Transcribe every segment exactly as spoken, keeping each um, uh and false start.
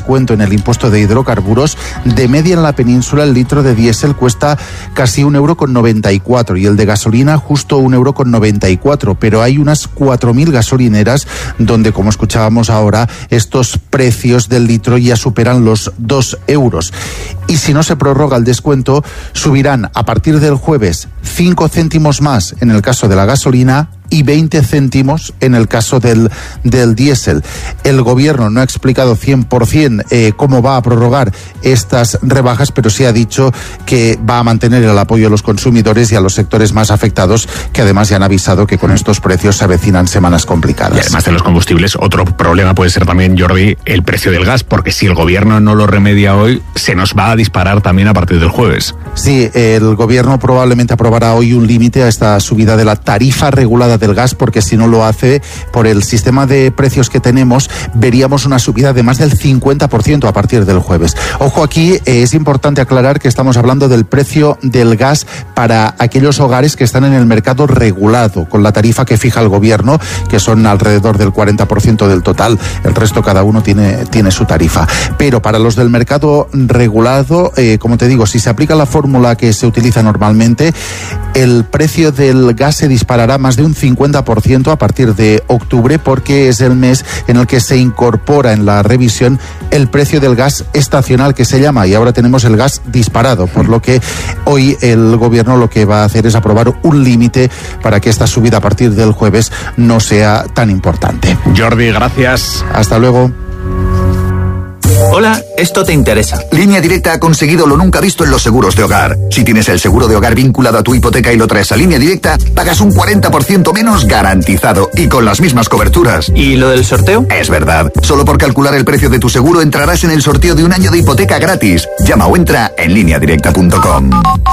descuento en el impuesto de hidrocarburos, de media en la península el litro de diésel cuesta casi un euro con noventa y cuatro y el de gasolina justo un euro con noventa y cuatro, pero hay unas cuatro mil gasolineras donde, como escuchábamos ahora, estos precios del litro ya superan los dos euros. Y si no se prorroga el descuento, subirán a partir del jueves cinco céntimos más en el caso de la gasolina y veinte céntimos en el caso del, del diésel. El gobierno no ha explicado cien por ciento eh, cómo va a prorrogar estas rebajas, pero sí ha dicho que va a mantener el apoyo a los consumidores y a los sectores más afectados, que además ya han avisado que con estos precios se avecinan semanas complicadas. Y además de los combustibles, otro problema puede ser también, Jordi, el precio del gas, porque si el gobierno no lo remedia hoy, se nos va a disparar también a partir del jueves. Sí, el gobierno probablemente aprobará hoy un límite a esta subida de la tarifa regulada del gas, porque si no lo hace, por el sistema de precios que tenemos, veríamos una subida de más del cincuenta por ciento a partir del jueves. Ojo, aquí eh, es importante aclarar que estamos hablando del precio del gas para aquellos hogares que están en el mercado regulado, con la tarifa que fija el gobierno, que son alrededor del cuarenta por ciento del total. El resto cada uno tiene, tiene su tarifa. Pero para los del mercado regulado, eh, como te digo, si se aplica la fórmula que se utiliza normalmente, el precio del gas se disparará más de un cincuenta por ciento a partir de octubre, porque es el mes en el que se incorpora en la revisión el precio del gas estacional, que se llama, y ahora tenemos el gas disparado, por lo que hoy el gobierno lo que va a hacer es aprobar un límite para que esta subida a partir del jueves no sea tan importante. Jordi, gracias. Hasta luego. Hola, esto te interesa. Línea Directa ha conseguido lo nunca visto en los seguros de hogar. Si tienes el seguro de hogar vinculado a tu hipoteca y lo traes a Línea Directa, pagas un cuarenta por ciento menos garantizado y con las mismas coberturas. ¿Y lo del sorteo? Es verdad. Solo por calcular el precio de tu seguro entrarás en el sorteo de un año de hipoteca gratis. Llama o entra en línea directa punto com.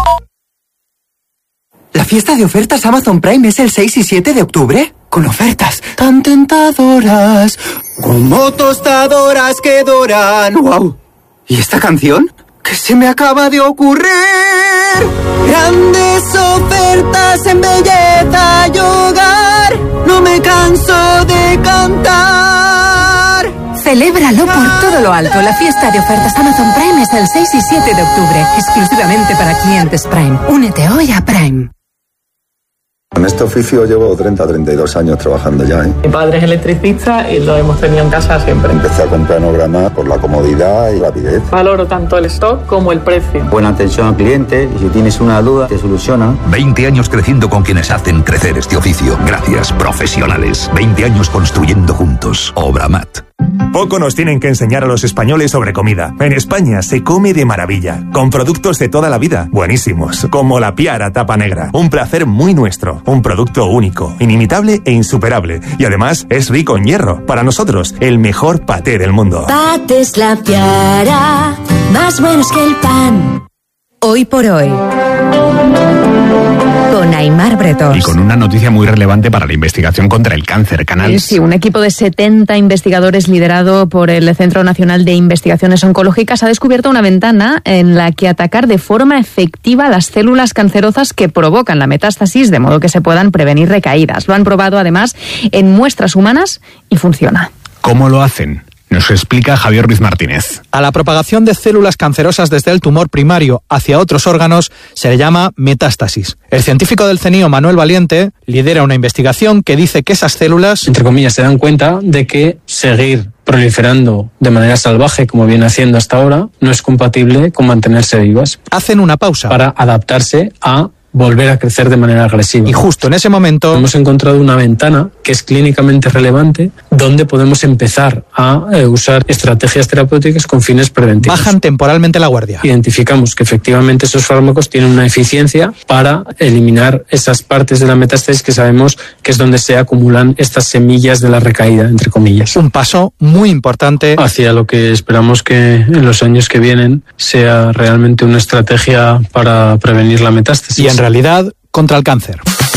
¿La fiesta de ofertas Amazon Prime es el seis y siete de octubre? Con ofertas tan tentadoras, como tostadoras que doran. ¡Wow! ¿Y esta canción? ¿Qué se me acaba de ocurrir? Grandes ofertas en belleza y hogar, no me canso de cantar. Celébralo por todo lo alto. La fiesta de ofertas Amazon Prime es el seis y siete de octubre, exclusivamente para clientes Prime. Únete hoy a Prime. En este oficio llevo treinta a treinta y dos años trabajando ya, ¿eh? Mi padre es electricista y lo hemos tenido en casa siempre. Empecé a comprar Nograma por la comodidad y rapidez. Valoro tanto el stock como el precio. Buena atención al cliente y si tienes una duda, te soluciona. veinte años creciendo con quienes hacen crecer este oficio. Gracias, profesionales. veinte años construyendo juntos. Obramat. Poco nos tienen que enseñar a los españoles sobre comida. En España se come de maravilla, con productos de toda la vida, buenísimos, como la Piara Tapa Negra. Un placer muy nuestro, un producto único, inimitable e insuperable. Y además es rico en hierro. Para nosotros, el mejor paté del mundo. Patés La Piara, más buenos que el pan. Hoy por hoy, con Aimar Bretos. Y con una noticia muy relevante para la investigación contra el cáncer, Canals. Sí, un equipo de setenta investigadores liderado por el Centro Nacional de Investigaciones Oncológicas ha descubierto una ventana en la que atacar de forma efectiva las células cancerosas que provocan la metástasis, de modo que se puedan prevenir recaídas. Lo han probado además en muestras humanas y funciona. ¿Cómo lo hacen? Nos explica Javier Ruiz Martínez. A la propagación de células cancerosas desde el tumor primario hacia otros órganos se le llama metástasis. El científico del CENIO, Manuel Valiente, lidera una investigación que dice que esas células, entre comillas, se dan cuenta de que seguir proliferando de manera salvaje, como viene haciendo hasta ahora, no es compatible con mantenerse vivas. Hacen una pausa para adaptarse a volver a crecer de manera agresiva. Y justo en ese momento hemos encontrado una ventana que es clínicamente relevante, donde podemos empezar a eh, usar estrategias terapéuticas con fines preventivos. Bajan temporalmente la guardia. Identificamos que efectivamente esos fármacos tienen una eficiencia para eliminar esas partes de la metástasis que sabemos que es donde se acumulan estas semillas de la recaída, entre comillas. Un paso muy importante hacia lo que esperamos que en los años que vienen sea realmente una estrategia para prevenir la metástasis. Y en realidad, contra el cáncer.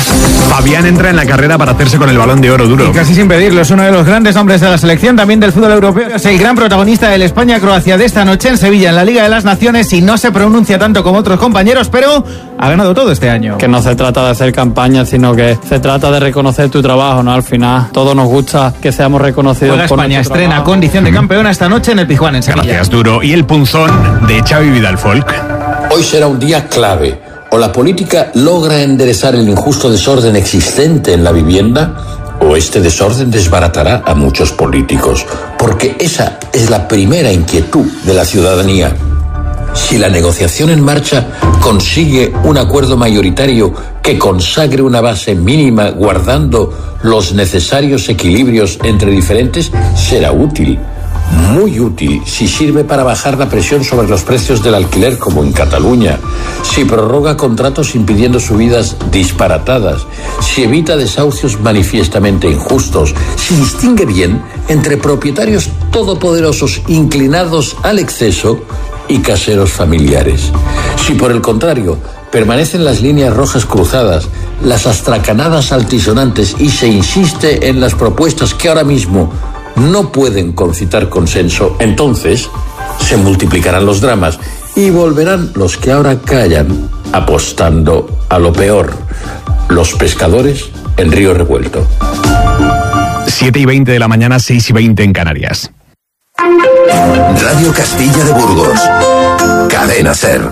Fabián entra en la carrera para hacerse con el Balón de Oro, Duro. Y casi sin pedirlo, es uno de los grandes nombres de la selección, también del fútbol europeo. Es el gran protagonista del España-Croacia de esta noche en Sevilla, en la Liga de las Naciones, y no se pronuncia tanto como otros compañeros, pero ha ganado todo este año. Que no se trata de hacer campaña, sino que se trata de reconocer tu trabajo, ¿no? Al final, todos nos gusta que seamos reconocidos. Juega por España, nuestro estrena trabajo. condición de campeona esta noche en el Pizjuán, en Sevilla. Gracias, Duro. Y el punzón de Xavi Vidal Folk. Hoy será un día clave. O la política logra enderezar el injusto desorden existente en la vivienda, o este desorden desbaratará a muchos políticos, porque esa es la primera inquietud de la ciudadanía. Si la negociación en marcha consigue un acuerdo mayoritario que consagre una base mínima guardando los necesarios equilibrios entre diferentes, será útil. Muy útil si sirve para bajar la presión sobre los precios del alquiler, como en Cataluña, si prorroga contratos impidiendo subidas disparatadas, si evita desahucios manifiestamente injustos, si distingue bien entre propietarios todopoderosos inclinados al exceso y caseros familiares. Si por el contrario permanecen las líneas rojas cruzadas, las astracanadas altisonantes y se insiste en las propuestas que ahora mismo no pueden concitar consenso, entonces se multiplicarán los dramas y volverán los que ahora callan apostando a lo peor, los pescadores en río revuelto. siete y veinte de la mañana, seis y veinte en Canarias. Radio Castilla de Burgos. Cadena Ser.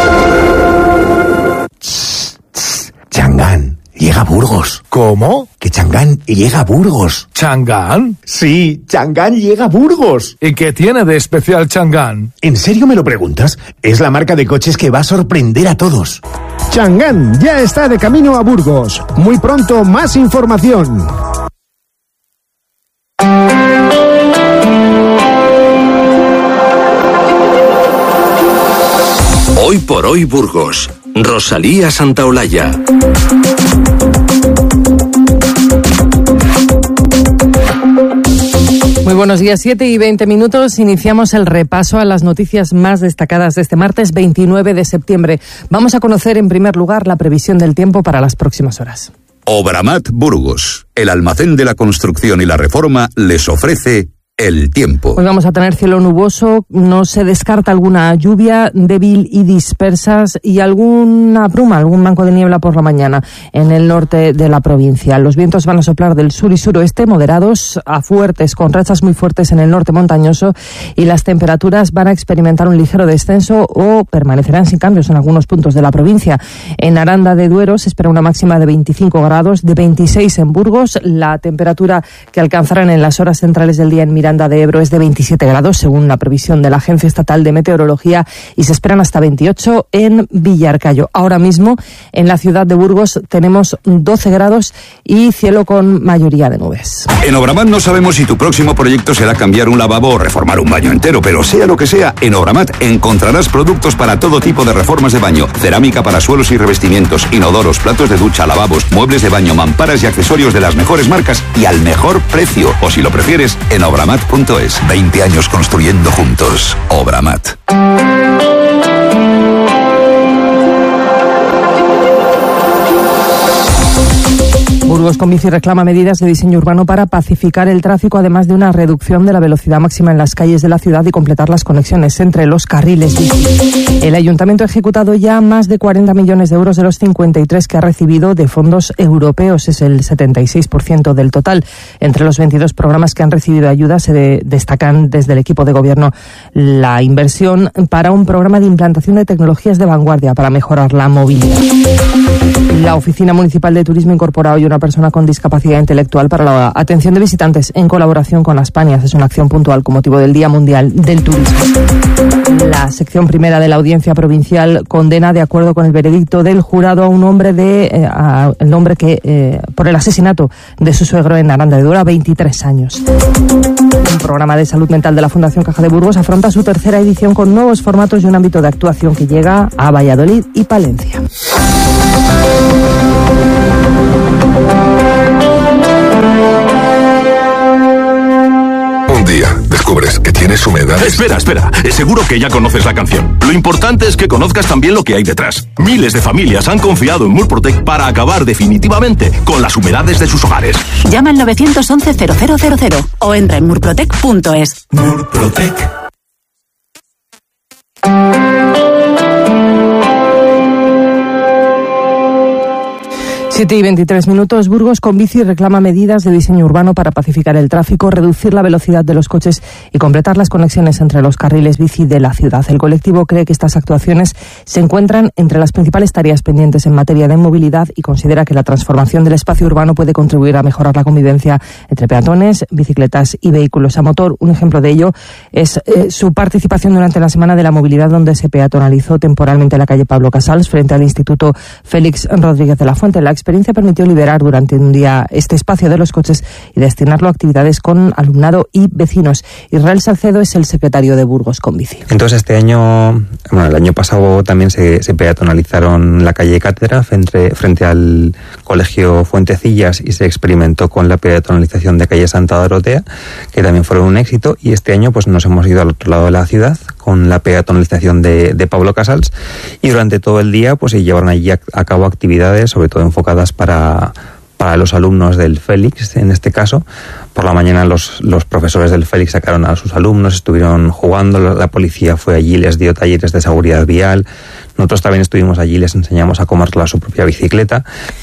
Changán llega a Burgos. ¿Cómo? Que Changán llega a Burgos. ¿Changán? Sí, Changán llega a Burgos. ¿Y qué tiene de especial Changán? ¿En serio me lo preguntas? Es la marca de coches que va a sorprender a todos. Changán ya está de camino a Burgos. Muy pronto más información. Hoy por hoy Burgos. Rosalía Santaolalla. Muy buenos días, siete y veinte minutos. Iniciamos el repaso a las noticias más destacadas de este martes veintinueve de septiembre. Vamos a conocer en primer lugar la previsión del tiempo para las próximas horas. Obramat Burgos, el almacén de la construcción y la reforma, les ofrece el tiempo. Hoy vamos a tener cielo nuboso, no se descarta alguna lluvia débil y dispersas y alguna bruma, algún banco de niebla por la mañana en el norte de la provincia. Los vientos van a soplar del sur y suroeste, moderados a fuertes, con rachas muy fuertes en el norte montañoso, y las temperaturas van a experimentar un ligero descenso o permanecerán sin cambios en algunos puntos de la provincia. En Aranda de Duero se espera una máxima de veinticinco grados, de veintiséis en Burgos. La temperatura que alcanzarán en las horas centrales del día en Miranda de Ebro es de veintisiete grados, según la previsión de la Agencia Estatal de Meteorología, y se esperan hasta veintiocho en Villarcayo. Ahora mismo, en la ciudad de Burgos, tenemos doce grados y cielo con mayoría de nubes. En Obramat no sabemos si tu próximo proyecto será cambiar un lavabo o reformar un baño entero, pero sea lo que sea, en Obramat encontrarás productos para todo tipo de reformas de baño: cerámica para suelos y revestimientos, inodoros, platos de ducha, lavabos, muebles de baño, mamparas y accesorios de las mejores marcas y al mejor precio. O si lo prefieres, en obramat punto es. veinte años construyendo juntos. Obramat. Burgos Convici reclama medidas de diseño urbano para pacificar el tráfico, además de una reducción de la velocidad máxima en las calles de la ciudad y completar las conexiones entre los carriles bici. El ayuntamiento ha ejecutado ya más de cuarenta millones de euros de los cincuenta y tres que ha recibido de fondos europeos. Es el setenta y seis por ciento del total. Entre los veintidós programas que han recibido ayuda se de, destacan desde el equipo de gobierno la inversión para un programa de implantación de tecnologías de vanguardia para mejorar la movilidad. La Oficina Municipal de Turismo incorpora hoy una persona con discapacidad intelectual para la atención de visitantes en colaboración con las Pañas. Es una acción puntual con motivo del Día Mundial del Turismo. La sección primera de la Audiencia Provincial condena, de acuerdo con el veredicto del jurado, a un hombre de eh, a, el hombre que eh, por el asesinato de su suegro en Aranda de Duero a veintitrés años. Un programa de salud mental de la Fundación Caja de Burgos afronta su tercera edición con nuevos formatos y un ámbito de actuación que llega a Valladolid y Palencia. Un día descubres que tienes ¿Tienes humedad? Espera, espera. Seguro que ya conoces la canción. Lo importante es que conozcas también lo que hay detrás. Miles de familias han confiado en Murprotec para acabar definitivamente con las humedades de sus hogares. Llama al nueve once cero cero cero cero o entra en murprotec punto es. Murprotec. siete y veintitrés minutos. Burgos con bici reclama medidas de diseño urbano para pacificar el tráfico, reducir la velocidad de los coches y completar las conexiones entre los carriles bici de la ciudad. El colectivo cree que estas actuaciones se encuentran entre las principales tareas pendientes en materia de movilidad y considera que la transformación del espacio urbano puede contribuir a mejorar la convivencia entre peatones, bicicletas y vehículos a motor. Un ejemplo de ello es eh, su participación durante la Semana de la Movilidad, donde se peatonalizó temporalmente la calle Pablo Casals frente al Instituto Félix Rodríguez de la Fuente. La La experiencia permitió liberar durante un día este espacio de los coches y destinarlo a actividades con alumnado y vecinos. Israel Salcedo es el secretario de Burgos con bici. Entonces este año, bueno, el año pasado también se, se peatonalizaron la calle Cátedra frente, frente al Colegio Fuentecillas y se experimentó con la peatonalización de calle Santa Dorotea, que también fueron un éxito, y este año pues nos hemos ido al otro lado de la ciudad con la peatonalización de, de Pablo Casals, y durante todo el día pues se llevaron allí a, a cabo actividades, sobre todo enfocadas para, para los alumnos del Félix, en este caso. Por la mañana los, los profesores del Félix sacaron a sus alumnos, estuvieron jugando, la policía fue allí, les dio talleres de seguridad vial, nosotros también estuvimos allí, les enseñamos a comerla su propia bicicleta.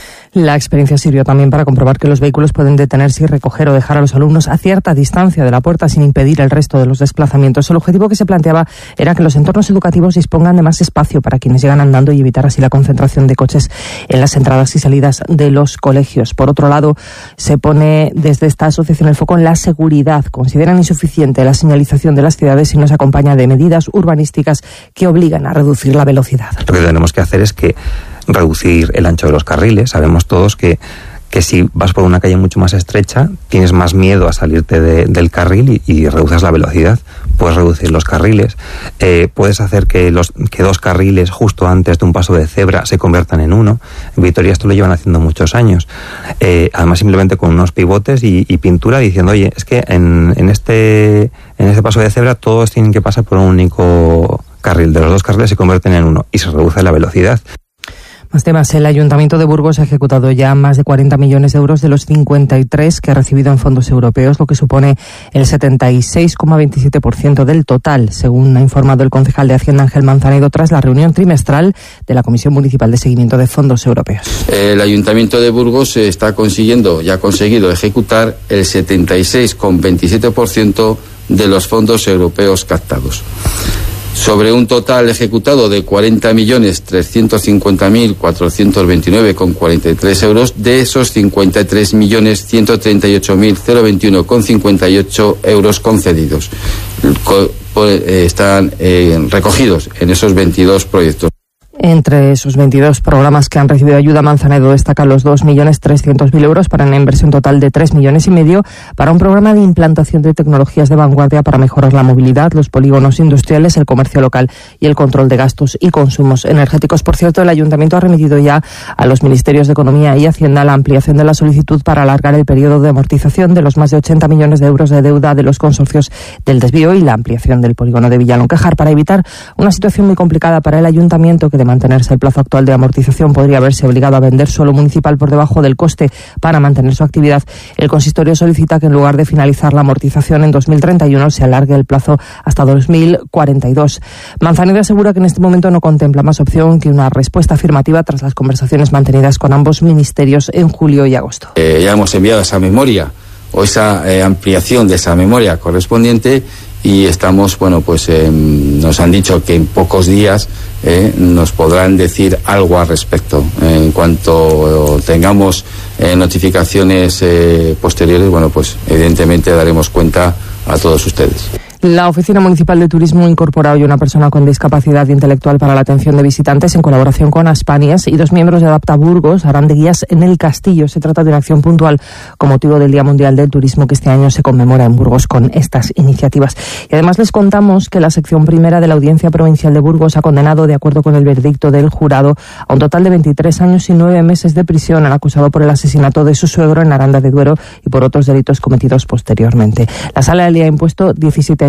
La experiencia sirvió también para comprobar que los vehículos pueden detenerse y recoger o dejar a los alumnos a cierta distancia de la puerta sin impedir el resto de los desplazamientos. El objetivo que se planteaba era que los entornos educativos dispongan de más espacio para quienes llegan andando y evitar así la concentración de coches en las entradas y salidas de los colegios. Por otro lado, se pone desde esta asociación el foco en la seguridad. Consideran insuficiente la señalización de las ciudades y no se acompaña de medidas urbanísticas que obligan a reducir la velocidad. Lo que tenemos que hacer es que reducir el ancho de los carriles. Sabemos todos que, que si vas por una calle mucho más estrecha, tienes más miedo a salirte de, del carril y, y reduces la velocidad. Puedes reducir los carriles, eh, puedes hacer que, los, que dos carriles justo antes de un paso de cebra se conviertan en uno. En Vitoria esto lo llevan haciendo muchos años. Eh, además simplemente con unos pivotes y, y pintura diciendo, oye, es que en, en, este, en este paso de cebra todos tienen que pasar por un único carril. De los dos carriles se convierten en uno y se reduce la velocidad. Más temas. El Ayuntamiento de Burgos ha ejecutado ya más de cuarenta millones de euros de los cincuenta y tres que ha recibido en fondos europeos, lo que supone el setenta y seis coma veintisiete por ciento del total, según ha informado el concejal de Hacienda Ángel Manzanedo tras la reunión trimestral de la Comisión Municipal de Seguimiento de Fondos Europeos. El Ayuntamiento de Burgos está consiguiendo, ya ha conseguido ejecutar el setenta y seis coma veintisiete por ciento de los fondos europeos captados. Sobre un total ejecutado de cuarenta millones trescientos cincuenta mil cuatrocientos veintinueve coma cuarenta y tres euros, de esos cincuenta y tres millones ciento treinta y ocho mil veintiuno coma cincuenta y ocho euros concedidos. Están eh, recogidos en esos veintidós proyectos. Entre esos veintidós programas que han recibido ayuda, Manzanedo destaca los dos millones trescientos mil euros para una inversión total de tres millones y medio para un programa de implantación de tecnologías de vanguardia para mejorar la movilidad, los polígonos industriales, el comercio local y el control de gastos y consumos energéticos. Por cierto, el Ayuntamiento ha remitido ya a los Ministerios de Economía y Hacienda la ampliación de la solicitud para alargar el periodo de amortización de los más de ochenta millones de euros de deuda de los consorcios del desvío y la ampliación del polígono de Villalonquejar para evitar una situación muy complicada para el Ayuntamiento, que de mantenerse el plazo actual de amortización podría haberse obligado a vender suelo municipal por debajo del coste para mantener su actividad. El consistorio solicita que en lugar de finalizar la amortización en dos mil treinta y uno se alargue el plazo hasta dos mil cuarenta y dos. Manzanedo asegura que en este momento no contempla más opción que una respuesta afirmativa tras las conversaciones mantenidas con ambos ministerios en julio y agosto. Eh, ya hemos enviado esa memoria o esa eh, ampliación de esa memoria correspondiente y estamos, bueno, pues eh, nos han dicho que en pocos días eh, nos podrán decir algo al respecto. Eh, en cuanto tengamos eh, notificaciones eh, posteriores, bueno, pues evidentemente daremos cuenta a todos ustedes. La Oficina Municipal de Turismo incorpora hoy una persona con discapacidad intelectual para la atención de visitantes en colaboración con Aspanias, y dos miembros de Adapta Burgos harán de guías en el castillo. Se trata de una acción puntual con motivo del Día Mundial del Turismo, que este año se conmemora en Burgos con estas iniciativas. Y además les contamos que la sección primera de la Audiencia Provincial de Burgos ha condenado, de acuerdo con el veredicto del jurado, a un total de veintitrés años y nueve meses de prisión al acusado por el asesinato de su suegro en Aranda de Duero y por otros delitos cometidos posteriormente. La Sala le ha impuesto diecisiete años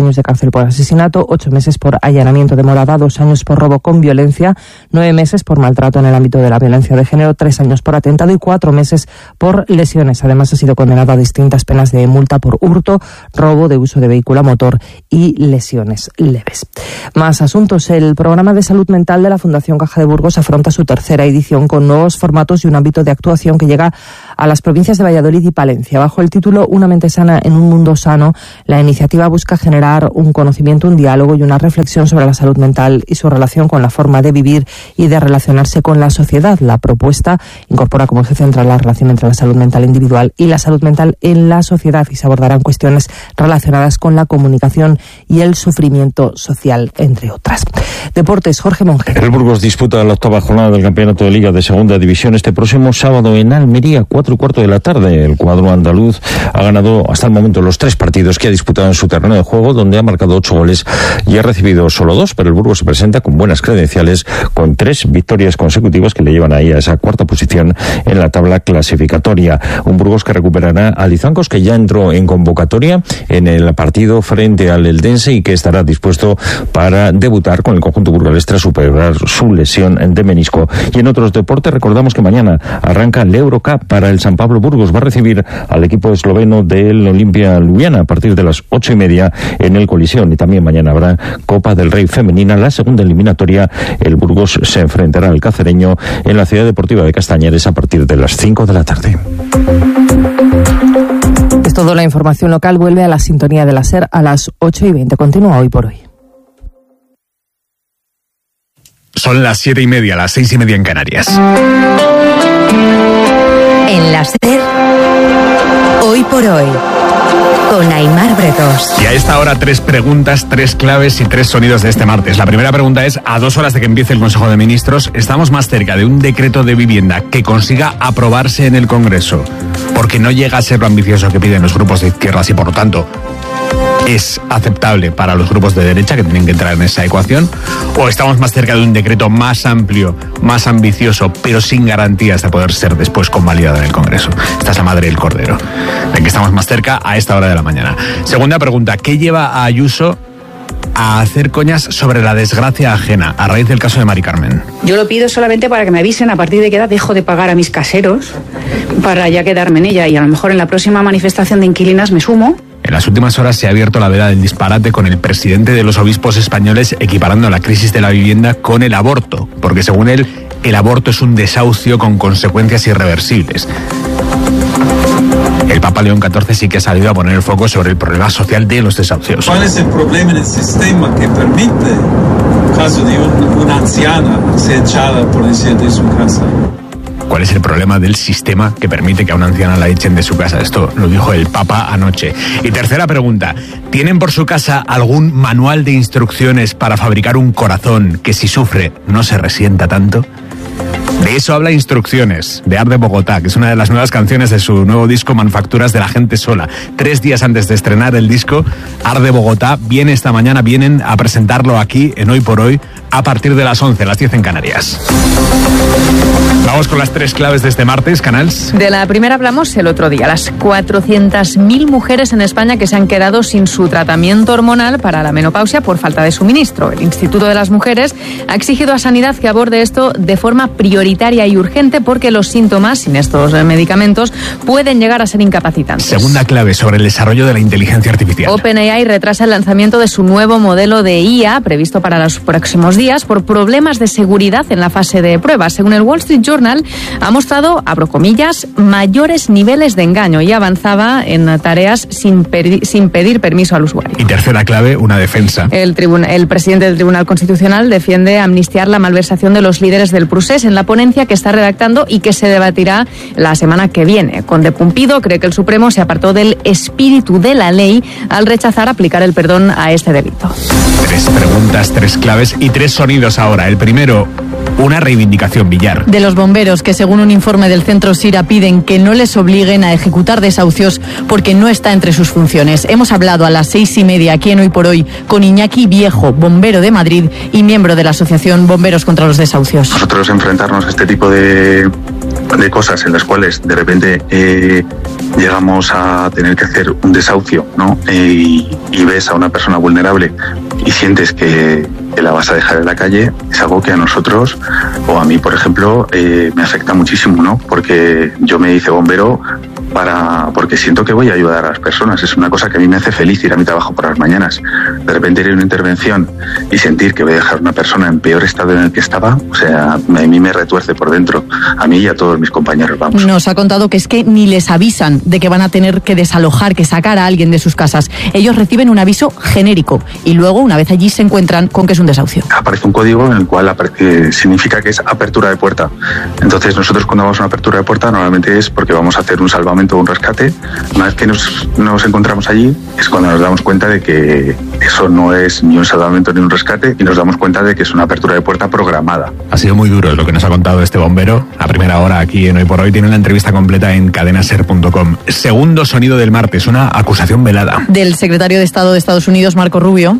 años de cárcel por asesinato, ocho meses por allanamiento de morada, dos años por robo con violencia, nueve meses por maltrato en el ámbito de la violencia de género, tres años por atentado y cuatro meses por lesiones. Además, ha sido condenado a distintas penas de multa por hurto, robo de uso de vehículo a motor y lesiones leves. Más asuntos. El programa de salud mental de la Fundación Caja de Burgos afronta su tercera edición con nuevos formatos y un ámbito de actuación que llega a las provincias de Valladolid y Palencia. Bajo el título Una mente sana en un mundo sano, la iniciativa busca generar un conocimiento, un diálogo y una reflexión sobre la salud mental y su relación con la forma de vivir y de relacionarse con la sociedad. La propuesta incorpora como eje central la relación entre la salud mental individual y la salud mental en la sociedad y se abordarán cuestiones relacionadas con la comunicación y el sufrimiento social, entre otras. Deportes, Jorge Monge. El Burgos disputa la octava jornada del Campeonato de Liga de Segunda División este próximo sábado en Almería, cuatro y cuarto de la tarde. El cuadro andaluz ha ganado hasta el momento los tres partidos que ha disputado en su terreno de juego, donde ha marcado ocho goles y ha recibido solo dos, pero el Burgos se presenta con buenas credenciales, con tres victorias consecutivas que le llevan ahí a esa cuarta posición en la tabla clasificatoria. Un Burgos que recuperará a Lizancos, que ya entró en convocatoria en el partido frente al Eldense y que estará dispuesto para debutar con el conjunto burgalés tras superar su lesión de menisco. Y en otros deportes recordamos que mañana arranca el Eurocup para el San Pablo Burgos. Va a recibir al equipo esloveno del Olimpia Ljubljana a partir de las ocho y media en el Coliseum. Y también mañana habrá Copa del Rey femenina, la segunda eliminatoria. El Burgos se enfrentará al cacereño en la Ciudad Deportiva de Castañares a partir de las cinco de la tarde. Es todo. La información local vuelve a la sintonía de la SER a las ocho y veinte. Continúa Hoy por Hoy. Son las siete y media, las seis y media en Canarias. En la SER, Hoy por Hoy, con Aimar Bretos. Y a esta hora tres preguntas, tres claves y tres sonidos de este martes. La primera pregunta es, a dos horas de que empiece el Consejo de Ministros, ¿estamos más cerca de un decreto de vivienda que consiga aprobarse en el Congreso? Porque no llega a ser lo ambicioso que piden los grupos de izquierdas y por lo tanto es aceptable para los grupos de derecha que tienen que entrar en esa ecuación, o estamos más cerca de un decreto más amplio, más ambicioso, pero sin garantías de poder ser después convalidado en el Congreso. Esta es la madre del cordero, de que estamos más cerca a esta hora de la mañana. Segunda pregunta, ¿qué lleva a Ayuso a hacer coñas sobre la desgracia ajena a raíz del caso de Mari Carmen? Yo lo pido solamente para que me avisen a partir de qué edad dejo de pagar a mis caseros para ya quedarme en ella, y a lo mejor en la próxima manifestación de inquilinas me sumo. En las últimas horas se ha abierto la veda del disparate con el presidente de los obispos españoles equiparando la crisis de la vivienda con el aborto, porque según él, el aborto es un desahucio con consecuencias irreversibles. El Papa León catorce sí que ha salido a poner el foco sobre el problema social de los desahucios. ¿Cuál es el problema en el sistema que permite, en caso de un, una anciana, ser echada por decir de su casa? ¿Cuál es el problema del sistema que permite que a una anciana la echen de su casa? Esto lo dijo el Papa anoche. Y tercera pregunta, ¿tienen por su casa algún manual de instrucciones para fabricar un corazón que si sufre no se resienta tanto? De eso habla Instrucciones, de Arde Bogotá, que es una de las nuevas canciones de su nuevo disco Manufacturas de la Gente Sola. Tres días antes de estrenar el disco, Arde Bogotá viene esta mañana, vienen a presentarlo aquí en Hoy por Hoy a partir de las once, las diez en Canarias. Vamos con las tres claves de este martes, Canals. De la primera hablamos el otro día, las cuatrocientas mil mujeres en España que se han quedado sin su tratamiento hormonal para la menopausia por falta de suministro. El Instituto de las Mujeres ha exigido a Sanidad que aborde esto de forma prioritaria y urgente porque los síntomas sin estos medicamentos pueden llegar a ser incapacitantes. Segunda clave sobre el desarrollo de la inteligencia artificial. OpenAI retrasa el lanzamiento de su nuevo modelo de I A previsto para los próximos días por problemas de seguridad en la fase de pruebas. Según el Wall Street Journal, ha mostrado, abro comillas, mayores niveles de engaño y avanzaba en tareas sin, per- sin pedir permiso al usuario. Y tercera clave, una defensa. El, tribun- el presidente del Tribunal Constitucional defiende amnistiar la malversación de los líderes del Prusés en la ponencia que está redactando y que se debatirá la semana que viene. Conde Pumpido cree que el Supremo se apartó del espíritu de la ley al rechazar aplicar el perdón a este delito. Tres preguntas, tres claves y tres sonidos ahora. El primero, una reivindicación, Villar. De los bomberos que, según un informe del Centro SIRA, piden que no les obliguen a ejecutar desahucios porque no está entre sus funciones. Hemos hablado a las seis y media aquí en Hoy por Hoy con Iñaki Viejo, bombero de Madrid y miembro de la Asociación Bomberos contra los Desahucios. Nosotros enfrentarnos a este tipo de, de cosas en las cuales de repente eh, llegamos a tener que hacer un desahucio, ¿no? Y, y ves a una persona vulnerable y sientes que, que la vas a dejar en la calle, es algo que a nosotros, o a mí, por ejemplo, eh, me afecta muchísimo, ¿no? Porque yo me hice bombero para porque siento que voy a ayudar a las personas. Es una cosa que a mí me hace feliz ir a mi trabajo por las mañanas. De repente ir a una intervención y sentir que voy a dejar a una persona en peor estado en el que estaba, o sea, a mí me retuerce por dentro. A mí y a todos mis compañeros, vamos. Nos ha contado que es que ni les avisan de que van a tener que desalojar, que sacar a alguien de sus casas. Ellos reciben un aviso genérico y luego, una vez allí, se encuentran con que es un desahucio. Aparece un código en el cual aparece, significa que es apertura de puerta. Entonces nosotros cuando vamos a una apertura de puerta normalmente es porque vamos a hacer un salvamento o un rescate. Una vez que nos, nos encontramos allí es cuando nos damos cuenta de que eso no es ni un salvamento ni un rescate y nos damos cuenta de que es una apertura de puerta programada. Ha sido muy duro lo que nos ha contado este bombero a primera hora aquí en Hoy por Hoy. Tiene la entrevista completa en cadena ser punto com. Segundo sonido del martes, una acusación velada. Del secretario de Estado de Estados Unidos, Marco Rubio,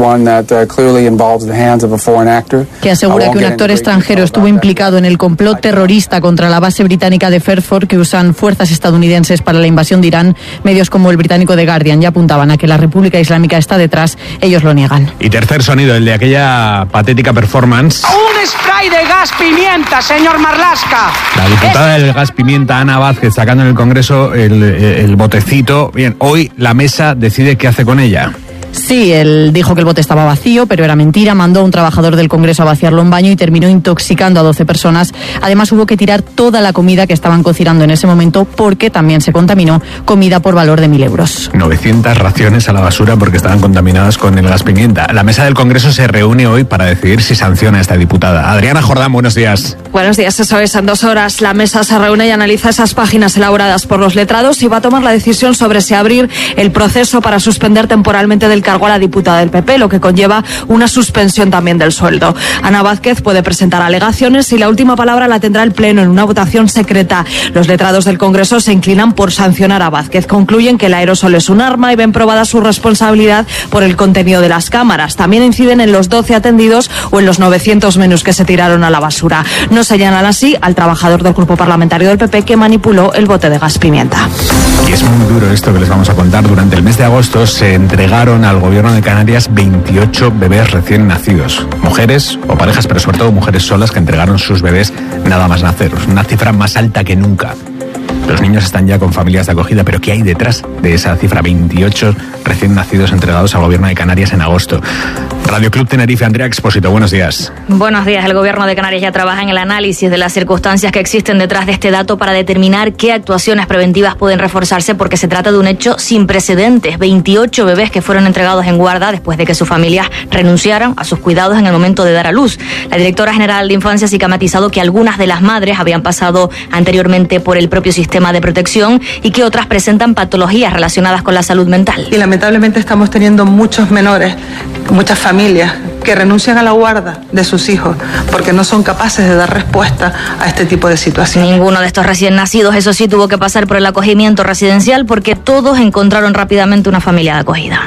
que asegura que un actor extranjero estuvo implicado en el complot terrorista contra la base británica de Fairford que usan fuerzas estadounidenses para la invasión de Irán. Medios como el británico The Guardian ya apuntaban a que la República Islámica está detrás. Ellos lo niegan. Y tercer sonido, el de aquella patética performance. ¡Un spray de gas pimienta, señor Marlaska! La diputada del gas pimienta, Ana Vázquez, sacando en el Congreso el, el botecito. Bien, hoy la mesa decide qué hace con ella. Sí, él dijo que el bote estaba vacío, pero era mentira. Mandó a un trabajador del Congreso a vaciarlo en baño y terminó intoxicando a doce personas. Además, hubo que tirar toda la comida que estaban cocinando en ese momento porque también se contaminó comida por valor de mil euros. novecientas raciones a la basura porque estaban contaminadas con el gas pimienta. La mesa del Congreso se reúne hoy para decidir si sanciona a esta diputada. Adriana Jordán, buenos días. Buenos días, eso es. En dos horas la mesa se reúne y analiza esas páginas elaboradas por los letrados y va a tomar la decisión sobre si abrir el proceso para suspender temporalmente del cargo a la diputada del P P, lo que conlleva una suspensión también del sueldo. Ana Vázquez puede presentar alegaciones y la última palabra la tendrá el Pleno en una votación secreta. Los letrados del Congreso se inclinan por sancionar a Vázquez. Concluyen que el aerosol es un arma y ven probada su responsabilidad por el contenido de las cámaras. También inciden en los doce atendidos o en los novecientos menús que se tiraron a la basura. No señalan así al trabajador del grupo parlamentario del P P que manipuló el bote de gas pimienta. Y es muy duro esto que les vamos a contar. Durante el mes de agosto se entregaron al gobierno de Canarias veintiocho bebés recién nacidos. Mujeres o parejas, pero sobre todo mujeres solas que entregaron sus bebés nada más nacer. Una cifra más alta que nunca. Los niños están ya con familias de acogida, pero ¿qué hay detrás de esa cifra? veintiocho recién nacidos entregados al gobierno de Canarias en agosto. Radio Club Tenerife, Andrea Expósito, buenos días. Buenos días. El gobierno de Canarias ya trabaja en el análisis de las circunstancias que existen detrás de este dato para determinar qué actuaciones preventivas pueden reforzarse, porque se trata de un hecho sin precedentes. veintiocho bebés que fueron entregados en guarda después de que sus familias renunciaran a sus cuidados en el momento de dar a luz. La directora general de Infancia sí que ha matizado que algunas de las madres habían pasado anteriormente por el propio sistema de protección y que otras presentan patologías relacionadas con la salud mental. Y lamentablemente estamos teniendo muchos menores, muchas familias que renuncian a la guarda de sus hijos porque no son capaces de dar respuesta a este tipo de situaciones. Ninguno de estos recién nacidos, eso sí, tuvo que pasar por el acogimiento residencial porque todos encontraron rápidamente una familia de acogida.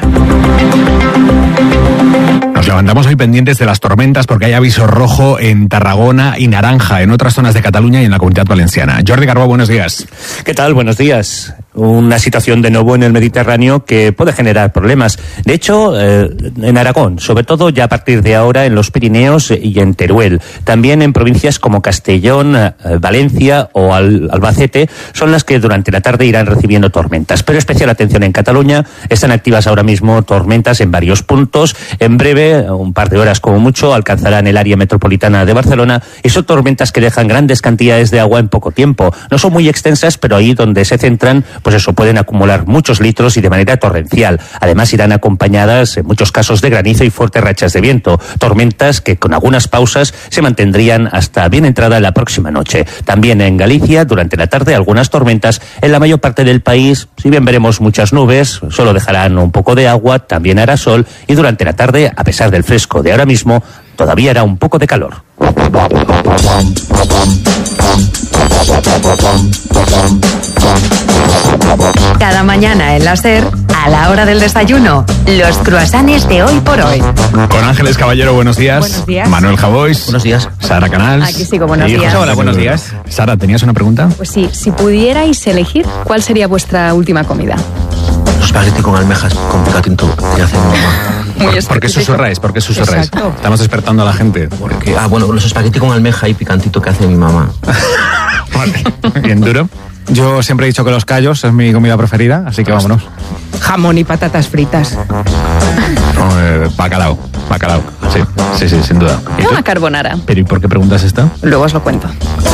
Nos levantamos hoy pendientes de las tormentas porque hay aviso rojo en Tarragona y naranja en otras zonas de Cataluña y en la Comunidad Valenciana. Jordi Carbó, buenos días. ¿Qué tal? Buenos días. Una situación de nuevo en el Mediterráneo que puede generar problemas. De hecho, eh, en Aragón, sobre todo ya a partir de ahora en los Pirineos y en Teruel. También en provincias como Castellón, eh, Valencia o Al- Albacete son las que durante la tarde irán recibiendo tormentas. Pero especial atención en Cataluña. Están activas ahora mismo tormentas en varios puntos. En breve, un par de horas como mucho, alcanzarán el área metropolitana de Barcelona y son tormentas que dejan grandes cantidades de agua en poco tiempo. No son muy extensas, pero ahí donde se centran, pues eso, pueden acumular muchos litros y de manera torrencial. Además irán acompañadas en muchos casos de granizo y fuertes rachas de viento. Tormentas que con algunas pausas se mantendrían hasta bien entrada la próxima noche. También en Galicia, durante la tarde, algunas tormentas. En la mayor parte del país, si bien veremos muchas nubes, solo dejarán un poco de agua, también hará sol y durante la tarde, a pesar del fresco de ahora mismo, todavía hará un poco de calor. Cada mañana en la SER, a la hora del desayuno, los croissants de Hoy por Hoy. Con Ángeles Caballero, buenos días. Buenos días. Manuel Javois. Buenos días. Sara Canals. Aquí sigo, buenos y días. José Hola, buenos días. Sara, ¿tenías una pregunta? Pues sí, si pudierais elegir, ¿cuál sería vuestra última comida? Espagueti con almejas, con picatito, que hace mi mamá. Muy ¿Por, ¿Por qué susurráis? ¿Por qué susurráis? Exacto. Estamos despertando a la gente. Porque, ah, bueno, los espagueti con almeja y picantito que hace mi mamá. Vale. ¿Bien duro? Yo siempre he dicho que los callos es mi comida preferida, así que vámonos. Jamón y patatas fritas. Eh, bacalao, bacalao. Sí, sí, sí, sin duda. ¿Y Yo tú? una carbonara. ¿Pero y por qué preguntas esto? Luego os lo cuento.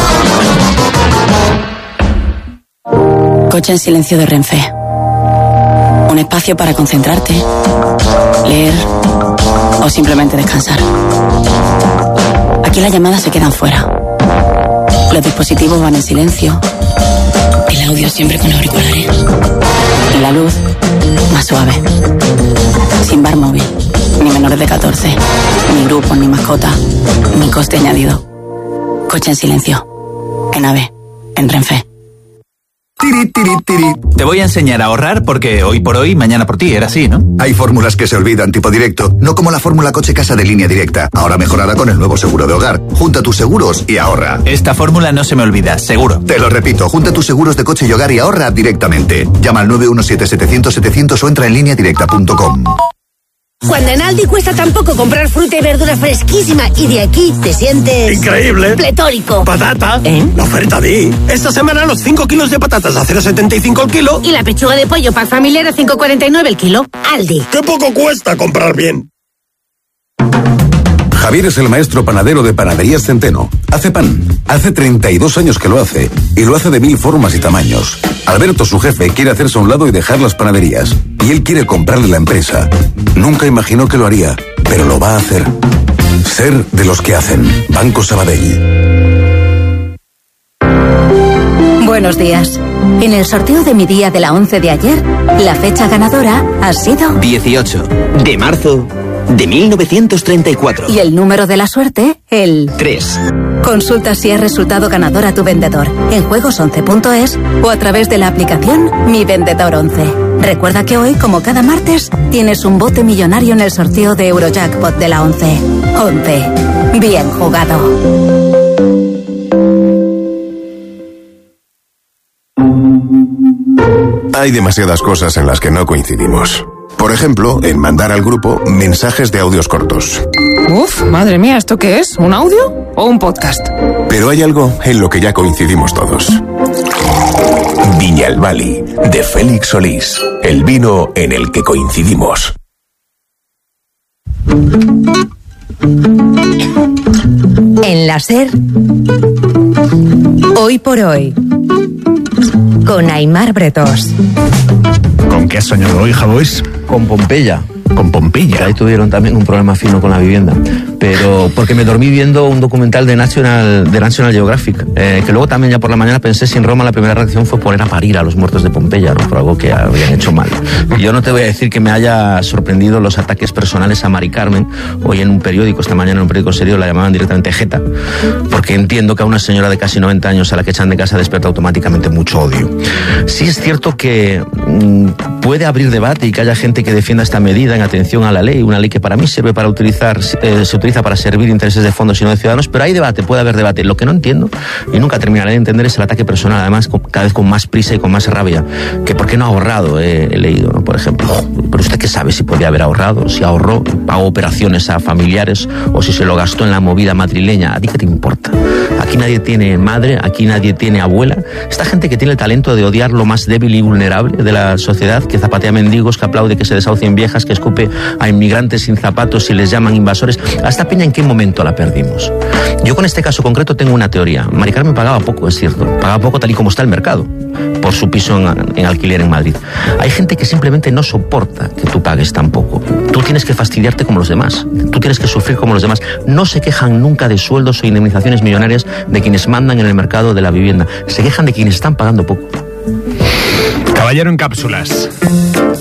Coche en silencio de Renfe. Un espacio para concentrarte, leer o simplemente descansar. Aquí las llamadas se quedan fuera. Los dispositivos van en silencio. El audio siempre con auriculares. Y la luz más suave. Sin bar móvil, ni menores de catorce, ni grupos, ni mascota, ni coste añadido. Coche en silencio. En AVE, en Renfe. Tiri, tiri, tiri. Te voy a enseñar a ahorrar porque hoy por hoy, mañana por ti, era así, ¿no? Hay fórmulas que se olvidan, tipo directo, no como la fórmula coche casa de Línea Directa, ahora mejorada con el nuevo seguro de hogar. Junta tus seguros y ahorra. Esta fórmula no se me olvida, seguro. Te lo repito, junta tus seguros de coche y hogar y ahorra directamente. Llama al nueve uno siete, setecientos, setecientos o entra en línea directa punto com. Cuando en Aldi cuesta tan poco comprar fruta y verdura fresquísima y de aquí te sientes... ¡increíble! ¡Pletórico! ¡Patata! ¿Eh? La oferta de... Esta semana los cinco kilos de patatas a cero coma setenta y cinco el kilo. Y la pechuga de pollo pack familiar a cinco coma cuarenta y nueve el kilo. Aldi. ¡Qué poco cuesta comprar bien! Javier es el maestro panadero de Panaderías Centeno. Hace pan. Hace treinta y dos años que lo hace. Y lo hace de mil formas y tamaños. Alberto, su jefe, quiere hacerse a un lado y dejar las panaderías. Y él quiere comprarle la empresa. Nunca imaginó que lo haría, pero lo va a hacer. Ser de los que hacen. Banco Sabadell. Buenos días. En el sorteo de mi día de la once de ayer, la fecha ganadora ha sido... dieciocho de marzo de mil novecientos treinta y cuatro. Y el número de la suerte, el... tres. Consulta si es resultado ganador a tu vendedor en juegos once punto es o a través de la aplicación Mi Vendedor once. Recuerda que hoy, como cada martes, tienes un bote millonario en el sorteo de Eurojackpot de la once. once. Bien jugado. Hay demasiadas cosas en las que no coincidimos. Por ejemplo, en mandar al grupo mensajes de audios cortos. Uf, madre mía, ¿esto qué es? ¿Un audio o un podcast? Pero hay algo en lo que ya coincidimos todos. Viña el Bali, de Félix Solís. El vino en el que coincidimos. En la SER, Hoy por Hoy, con Aimar Bretos. ¿Con qué has soñado hoy, Javois? Con Pompeya. Con Pompeya. Ahí tuvieron también un problema fino con la vivienda. Pero porque me dormí viendo un documental de National, de National Geographic, eh, que luego también ya por la mañana pensé si en Roma la primera reacción fue poner a parir a los muertos de Pompeya, ¿no? Por algo que habían hecho mal. Yo no te voy a decir que me haya sorprendido los ataques personales a Mari Carmen. Hoy en un periódico, esta mañana en un periódico serio, la llamaban directamente Jeta, porque entiendo que a una señora de casi noventa años a la que echan de casa despierta automáticamente mucho odio. Sí es cierto que mmm, puede abrir debate y que haya gente que defienda esta medida en atención a la ley, una ley que para mí sirve para utilizar, eh, se utiliza para servir intereses de fondos y no de ciudadanos, pero hay debate, puede haber debate. Lo que no entiendo, y nunca terminaré de entender, es el ataque personal, además con, cada vez con más prisa y con más rabia, que por qué no ha ahorrado, eh, he leído, ¿no? Por ejemplo. Pero usted qué sabe si podía haber ahorrado, si ahorró, pagó operaciones a familiares o si se lo gastó en la movida madrileña. ¿A ti qué te importa? Aquí nadie tiene madre, aquí nadie tiene abuela. Esta gente que tiene el talento de odiar lo más débil y vulnerable de la sociedad, que zapatea mendigos, que aplaude que se desahucien viejas, que escupe a inmigrantes sin zapatos y les llaman invasores. ¿A esta peña en qué momento la perdimos? Yo con este caso concreto tengo una teoría. Mari Carmen pagaba poco, es cierto. Pagaba poco tal y como está el mercado, por su piso en, en alquiler en Madrid. Hay gente que simplemente no soporta que tú pagues tan poco. Tú tienes que fastidiarte como los demás. Tú tienes que sufrir como los demás. No se quejan nunca de sueldos o indemnizaciones millonarias de quienes mandan en el mercado de la vivienda. Se quejan de quienes están pagando poco. Caballero en cápsulas.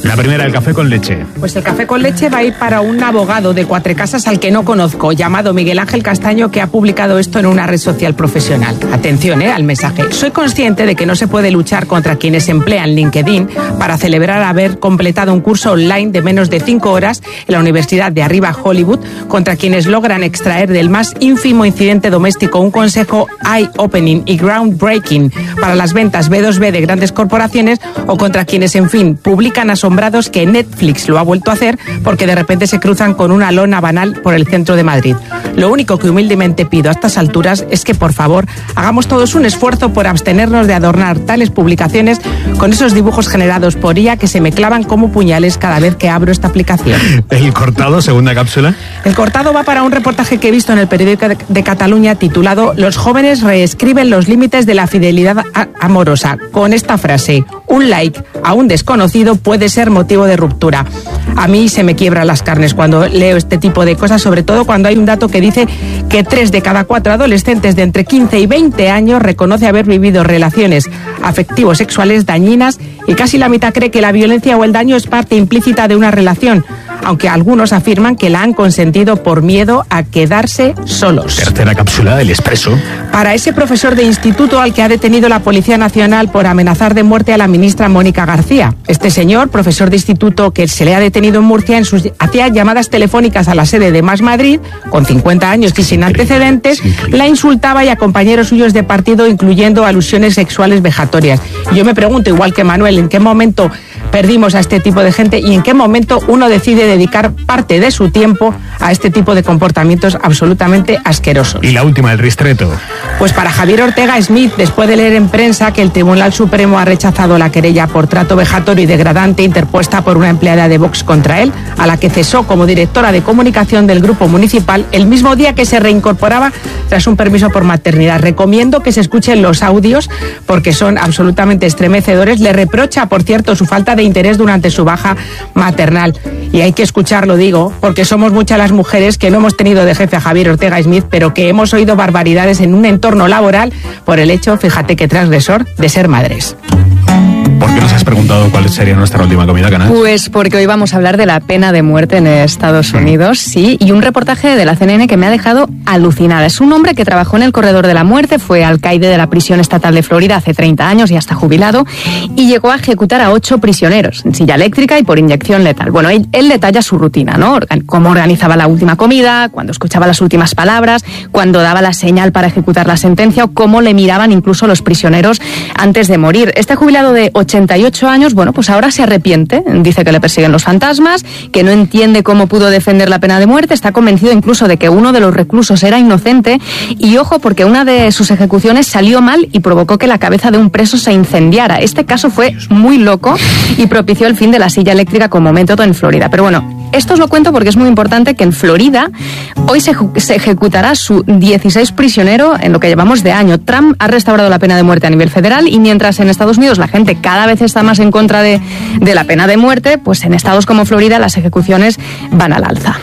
La primera, el café con leche. Pues el café con leche va a ir para un abogado de Cuatrecasas al que no conozco, llamado Miguel Ángel Castaño, que ha publicado esto en una red social profesional. Atención, eh, al mensaje. Soy consciente de que no se puede luchar contra quienes emplean LinkedIn para celebrar haber completado un curso online de menos de cinco horas en la Universidad de Arriba Hollywood, contra quienes logran extraer del más ínfimo incidente doméstico un consejo eye-opening y groundbreaking para las ventas B dos B de grandes corporaciones, o contra quienes, en fin, publican asombrados que Netflix lo ha vuelto a hacer porque de repente se cruzan con una lona banal por el centro de Madrid. Lo único que humildemente pido a estas alturas es que, por favor, hagamos todos un esfuerzo por abstenernos de adornar tales publicaciones con esos dibujos generados por I A que se me clavan como puñales cada vez que abro esta aplicación. ¿El cortado, segunda cápsula? El cortado va para un reportaje que he visto en el periódico de Cataluña titulado «Los jóvenes reescriben los límites de la fidelidad amorosa», con esta frase: un like a un desconocido puede ser motivo de ruptura. A mí se me quiebran las carnes cuando leo este tipo de cosas, sobre todo cuando hay un dato que dice que tres de cada cuatro adolescentes de entre quince y veinte años reconoce haber vivido relaciones afectivo-sexuales dañinas, y casi la mitad cree que la violencia o el daño es parte implícita de una relación, aunque algunos afirman que la han consentido por miedo a quedarse solos. Tercera cápsula, el expreso. Para ese profesor de instituto al que ha detenido la Policía Nacional por amenazar de muerte a la ministra Mónica García. Este señor, profesor de instituto que se le ha detenido en Murcia, en sus, hacía llamadas telefónicas a la sede de Más Madrid, con cincuenta años y sin antecedentes, la insultaba y a compañeros suyos de partido, incluyendo alusiones sexuales vejatorias. Y yo me pregunto, igual que Manuel, ¿en qué momento perdimos a este tipo de gente y en qué momento uno decide dedicar parte de su tiempo a este tipo de comportamientos absolutamente asquerosos? Y la última, el ristreto. Pues para Javier Ortega Smith, después de leer en prensa que el Tribunal Supremo ha rechazado la querella por trato vejatorio y degradante interpuesta por una empleada de Vox contra él, a la que cesó como directora de comunicación del Grupo Municipal el mismo día que se reincorporaba tras un permiso por maternidad. Recomiendo que se escuchen los audios porque son absolutamente estremecedores. Le reprocha, por cierto, su falta de interés durante su baja maternal. Y hay que escucharlo, digo, porque somos muchas las mujeres que no hemos tenido de jefe a Javier Ortega Smith, pero que hemos oído barbaridades en un entorno laboral por el hecho, fíjate que transgresor, de ser madres. ¿Por qué nos has preguntado cuál sería nuestra última comida, Canal? Pues porque hoy vamos a hablar de la pena de muerte en Estados Unidos, sí, y un reportaje de la C N N que me ha dejado alucinada. Es un hombre que trabajó en el corredor de la muerte, fue alcaide de la prisión estatal de Florida hace treinta años y hasta jubilado, y llegó a ejecutar a ocho prisioneros en silla eléctrica y por inyección letal. Bueno, él, él detalla su rutina, ¿no? Cómo organizaba la última comida, cuando escuchaba las últimas palabras, cuando daba la señal para ejecutar la sentencia, o cómo le miraban incluso los prisioneros antes de morir. Este jubilado de ochenta y ocho años, bueno, pues ahora se arrepiente, dice que le persiguen los fantasmas, que no entiende cómo pudo defender la pena de muerte, está convencido incluso de que uno de los reclusos era inocente, y ojo, porque una de sus ejecuciones salió mal y provocó que la cabeza de un preso se incendiara. Este caso fue muy loco y propició el fin de la silla eléctrica como método en Florida. Pero bueno, esto os lo cuento porque es muy importante que en Florida hoy se, se ejecutará su dieciséis prisionero en lo que llevamos de año. Trump ha restaurado la pena de muerte a nivel federal, y mientras en Estados Unidos la gente cada vez está más en contra de, de la pena de muerte, pues en estados como Florida las ejecuciones van al alza.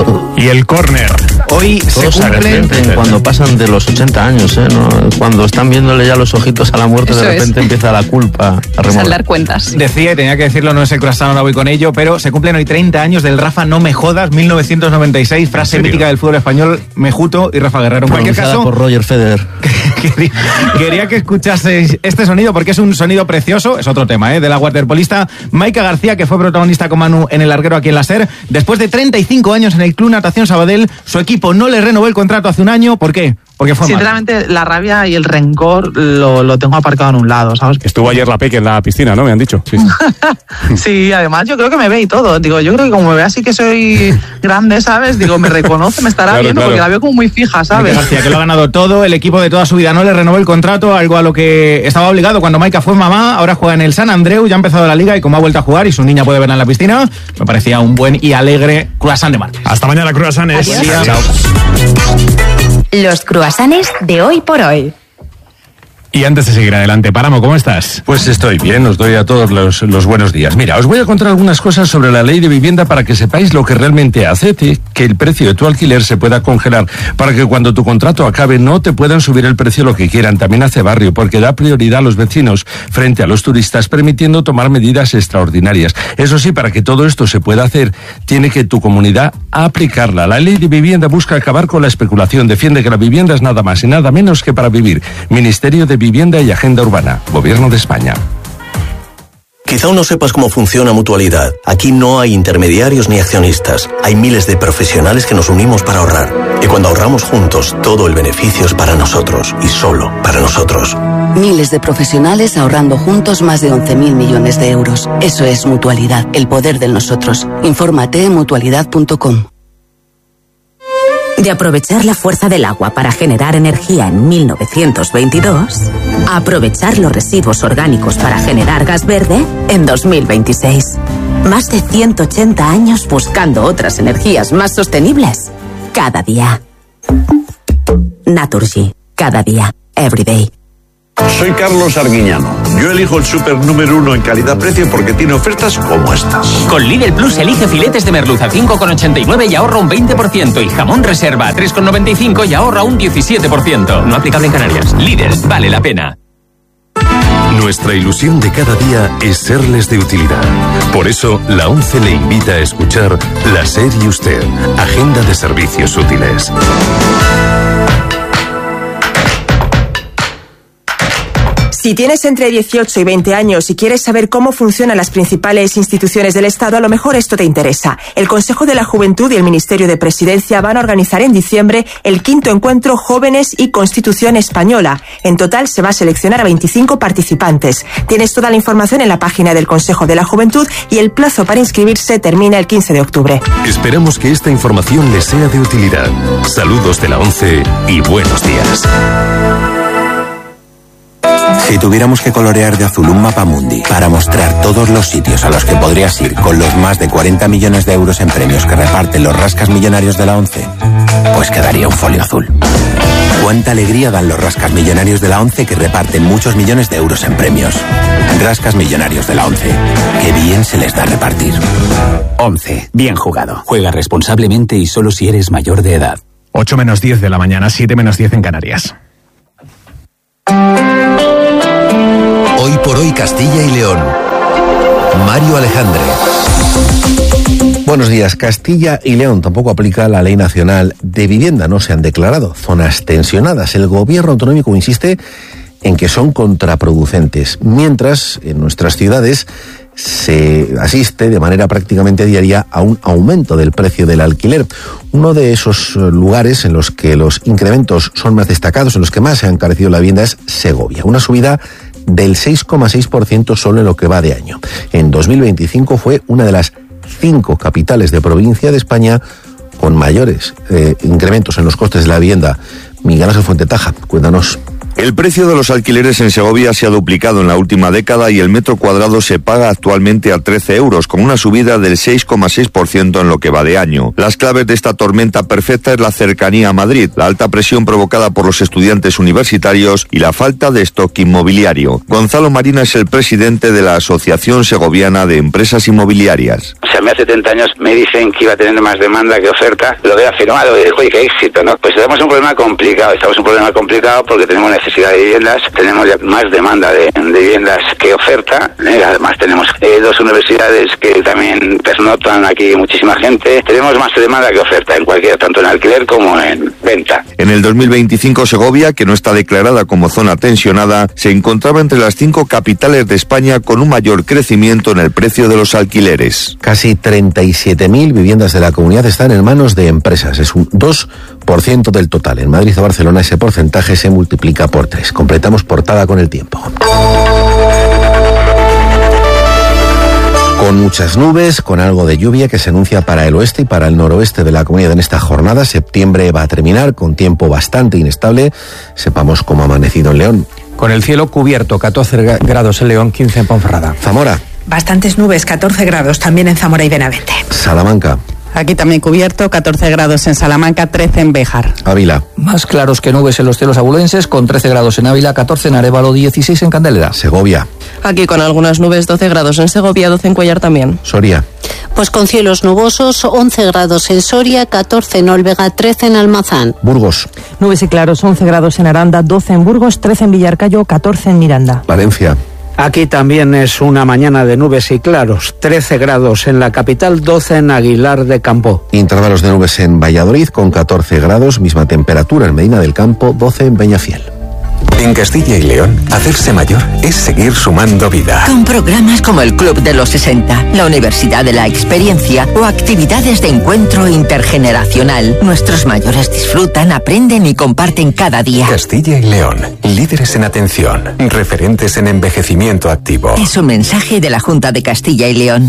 Y el córner. Hoy se cumplen cuando pasan de los ochenta años, ¿eh? ¿No? Cuando están viéndole ya los ojitos a la muerte, eso de repente es. Empieza la culpa a remover. Dar cuentas. Decía, y tenía que decirlo, no es el croissant, ahora voy con ello, pero se cumplen hoy treinta años del Rafa No Me Jodas, mil novecientos noventa y seis, frase mítica del fútbol español, Mejuto y Rafa Guerrero. En cualquier caso, por Roger Federer. quería, quería que escuchaseis este sonido porque es un sonido precioso, es otro tema, ¿eh? De la waterpolista Maika García, que fue protagonista con Manu en El Larguero aquí en la SER. Después de treinta y cinco años en el Club Natación Sabadell, su equipo no le renovó el contrato hace un año. ¿Por qué? Porque fue Sinceramente, mal. La rabia y el rencor lo, lo tengo aparcado en un lado, ¿sabes? Estuvo ayer la Peque en la piscina, ¿no? Me han dicho. Sí, sí. Sí, además yo creo que me ve y todo. Digo, yo creo que como me ve así que soy grande, ¿sabes? Digo, me reconoce, me estará claro, viendo, claro. Porque la veo como muy fija, ¿sabes? Maika García, que lo ha ganado todo, el equipo de toda su vida no le renovó el contrato, algo a lo que estaba obligado cuando Maika fue mamá. Ahora juega en el San Andreu, ya ha empezado la liga y como ha vuelto a jugar y su niña puede verla en la piscina, me parecía un buen y alegre croissant de martes. Hasta mañana, croissants. Adiós. Chao. Los croissants de Hoy por Hoy. Y antes de seguir adelante, Páramo, ¿cómo estás? Pues estoy bien, os doy a todos los, los buenos días. Mira, os voy a contar algunas cosas sobre la ley de vivienda para que sepáis lo que realmente hace que el precio de tu alquiler se pueda congelar, para que cuando tu contrato acabe no te puedan subir el precio lo que quieran. También hace barrio, porque da prioridad a los vecinos frente a los turistas, permitiendo tomar medidas extraordinarias. Eso sí, para que todo esto se pueda hacer, tiene que tu comunidad aplicarla. La ley de vivienda busca acabar con la especulación, defiende que la vivienda es nada más y nada menos que para vivir. Ministerio de Vivienda y Agenda Urbana, Gobierno de España. Quizá aún no sepas cómo funciona Mutualidad. Aquí no hay intermediarios ni accionistas. Hay miles de profesionales que nos unimos para ahorrar. Y cuando ahorramos juntos, todo el beneficio es para nosotros y solo para nosotros. Miles de profesionales ahorrando juntos más de once mil millones de euros. Eso es Mutualidad, el poder del nosotros. Infórmate en mutualidad punto com. De aprovechar la fuerza del agua para generar energía en mil novecientos veintidós, a aprovechar los residuos orgánicos para generar gas verde en dos mil veintiséis. Más de ciento ochenta años buscando otras energías más sostenibles. Cada día. Naturgy. Cada día. Every day. Soy Carlos Arguiñano. Yo elijo el súper número uno en calidad-precio porque tiene ofertas como estas. Con Lidl Plus elige filetes de merluza a cinco con ochenta y nueve y ahorra un veinte por ciento. Y jamón reserva a tres con noventa y cinco y ahorra un diecisiete por ciento. No aplicable en Canarias. Lidl, vale la pena. Nuestra ilusión de cada día es serles de utilidad. Por eso, la ONCE le invita a escuchar La SER y Usted, Agenda de Servicios Útiles. Si tienes entre dieciocho y veinte años y quieres saber cómo funcionan las principales instituciones del Estado, a lo mejor esto te interesa. El Consejo de la Juventud y el Ministerio de Presidencia van a organizar en diciembre el quinto encuentro Jóvenes y Constitución Española. En total se va a seleccionar a veinticinco participantes. Tienes toda la información en la página del Consejo de la Juventud y el plazo para inscribirse termina el quince de octubre. Esperamos que esta información les sea de utilidad. Saludos de la ONCE y buenos días. Si tuviéramos que colorear de azul un mapa mundi para mostrar todos los sitios a los que podrías ir con los más de cuarenta millones de euros en premios que reparten los rascas millonarios de la ONCE, pues quedaría un folio azul. Cuánta alegría dan los rascas millonarios de la ONCE que reparten muchos millones de euros en premios. Rascas millonarios de la ONCE. Qué bien se les da repartir. ONCE. Bien jugado. Juega responsablemente y solo si eres mayor de edad. ocho menos diez de la mañana, siete menos diez en Canarias. Hoy por hoy Castilla y León. Mario Alejandre. Buenos días. Castilla y León tampoco aplica la Ley Nacional de Vivienda. No se han declarado zonas tensionadas. El gobierno autonómico insiste en que son contraproducentes, mientras en nuestras ciudades se asiste de manera prácticamente diaria a un aumento del precio del alquiler. Uno de esos lugares en los que los incrementos son más destacados, en los que más se ha encarecido la vivienda, es Segovia. Una subida del seis coma seis por ciento solo en lo que va de año. En dos mil veinticinco fue una de las cinco capitales de provincia de España con mayores eh, incrementos en los costes de la vivienda. Miguel Ángel Fuentetaja, cuéntanos. El precio de los alquileres en Segovia se ha duplicado en la última década y el metro cuadrado se paga actualmente a trece euros, con una subida del seis coma seis por ciento en lo que va de año. Las claves de esta tormenta perfecta es la cercanía a Madrid, la alta presión provocada por los estudiantes universitarios y la falta de stock inmobiliario. Gonzalo Marina es el presidente de la Asociación Segoviana de Empresas Inmobiliarias. O sea, a mí hace treinta años me dicen que iba a tener más demanda que oferta, lo veo afirmado y digo, oye, qué éxito, ¿no? Pues tenemos un problema complicado, estamos en un problema complicado porque tenemos necesidad de viviendas, tenemos ya más demanda de, de viviendas que oferta, ¿eh? Además tenemos eh, dos universidades que también pernoctan aquí muchísima gente, tenemos más demanda que oferta en cualquier, tanto en alquiler como en venta. En el dos mil veinticinco Segovia, que no está declarada como zona tensionada, se encontraba entre las cinco capitales de España con un mayor crecimiento en el precio de los alquileres. Casi treinta y siete mil viviendas de la comunidad están en manos de empresas, es un dos por ciento del total. En Madrid o Barcelona ese porcentaje se multiplica por tres. Completamos portada con el tiempo. Con muchas nubes, con algo de lluvia que se anuncia para el oeste y para el noroeste de la comunidad en esta jornada. Septiembre va a terminar con tiempo bastante inestable. Sepamos cómo ha amanecido en León. Con el cielo cubierto, catorce grados en León, quince en Ponferrada. Zamora. Bastantes nubes, catorce grados también en Zamora y Benavente. Salamanca. Aquí también cubierto, catorce grados en Salamanca, trece en Béjar. Ávila. Más claros que nubes en los cielos abulenses, con trece grados en Ávila, catorce en Arévalo, dieciséis en Candelera. Segovia. Aquí con algunas nubes, doce grados en Segovia, doce en Cuellar también. Soria. Pues con cielos nubosos, once grados en Soria, catorce en Olvega, trece en Almazán. Burgos. Nubes y claros, once grados en Aranda, doce en Burgos, trece en Villarcayo, catorce en Miranda. Valencia. Aquí también es una mañana de nubes y claros, trece grados en la capital, doce en Aguilar de Campo. Intervalos de nubes en Valladolid con catorce grados, misma temperatura en Medina del Campo, doce en Peñafiel. En Castilla y León, hacerse mayor es seguir sumando vida. Con programas como el Club de los sesenta, la Universidad de la Experiencia o actividades de encuentro intergeneracional, nuestros mayores disfrutan, aprenden y comparten cada día. Castilla y León, líderes en atención, referentes en envejecimiento activo. Es un mensaje de la Junta de Castilla y León.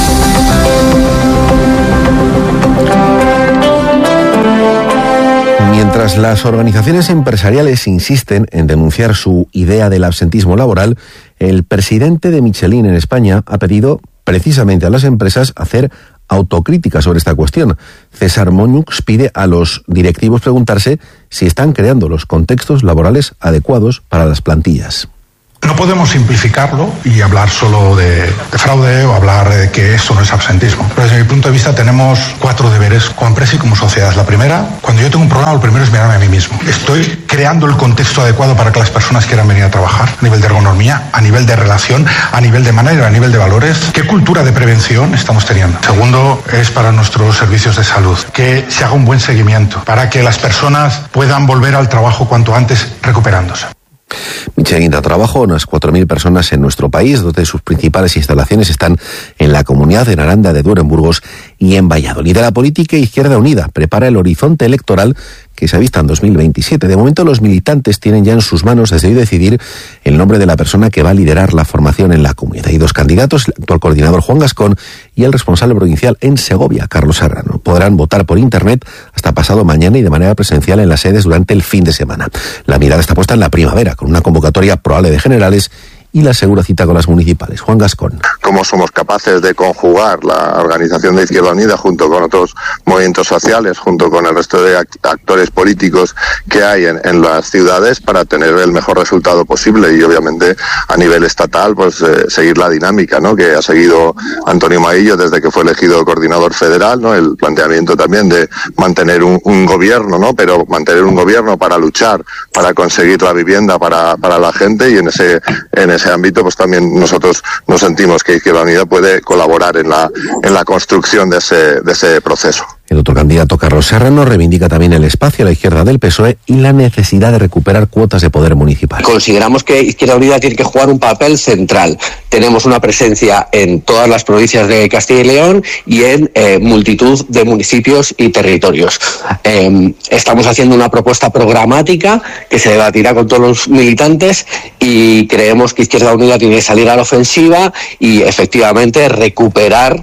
Mientras las organizaciones empresariales insisten en denunciar su idea del absentismo laboral, el presidente de Michelin en España ha pedido precisamente a las empresas hacer autocrítica sobre esta cuestión. César Moñux pide a los directivos preguntarse si están creando los contextos laborales adecuados para las plantillas. No podemos simplificarlo y hablar solo de, de fraude o hablar de que esto no es absentismo. Pero desde mi punto de vista tenemos cuatro deberes como empresa y como sociedad. La primera, cuando yo tengo un problema, lo primero es mirarme a mí mismo. Estoy creando el contexto adecuado para que las personas quieran venir a trabajar a nivel de ergonomía, a nivel de relación, a nivel de manera, a nivel de valores. ¿Qué cultura de prevención estamos teniendo? Segundo, es para nuestros servicios de salud. Que se haga un buen seguimiento para que las personas puedan volver al trabajo cuanto antes recuperándose. Michelin da trabajo a unas cuatro mil personas en nuestro país. Dos de sus principales instalaciones están en la comunidad, en Aranda de Duero, en Burgos y en Valladolid. La política Izquierda Unida prepara el horizonte electoral que se avista en dos mil veintisiete. De momento, los militantes tienen ya en sus manos desde hoy decidir el nombre de la persona que va a liderar la formación en la comunidad. Hay dos candidatos, el actual coordinador Juan Gascón y el responsable provincial en Segovia, Carlos Serrano. Podrán votar por internet hasta pasado mañana y de manera presencial en las sedes durante el fin de semana. La mirada está puesta en la primavera, con una convocatoria probable de generales y la segura cita con las municipales. Juan Gascón. ¿Cómo somos capaces de conjugar la organización de Izquierda Unida junto con otros movimientos sociales, junto con el resto de actores políticos que hay en, en las ciudades para tener el mejor resultado posible? Y obviamente a nivel estatal pues eh, seguir la dinámica, ¿no?, que ha seguido Antonio Maillo desde que fue elegido coordinador federal, ¿no?, el planteamiento también de mantener un, un gobierno, ¿no?, pero mantener un gobierno para luchar, para conseguir la vivienda para, para la gente, y en ese en ese ámbito pues también nosotros nos sentimos que Izquierda Unida puede colaborar en la en la construcción de ese de ese proceso. El otro candidato, Carlos Serrano, reivindica también el espacio a la izquierda del P S O E y la necesidad de recuperar cuotas de poder municipal. Consideramos que Izquierda Unida tiene que jugar un papel central. Tenemos una presencia en todas las provincias de Castilla y León y en eh, multitud de municipios y territorios. Eh, estamos haciendo una propuesta programática que se debatirá con todos los militantes y creemos que Izquierda Unida tiene que salir a la ofensiva y efectivamente recuperar